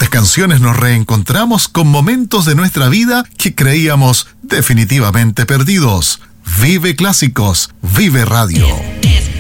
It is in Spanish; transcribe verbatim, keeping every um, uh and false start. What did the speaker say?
estas canciones nos reencontramos con momentos de nuestra vida que creíamos definitivamente perdidos. Vive Clásicos, Vive Radio.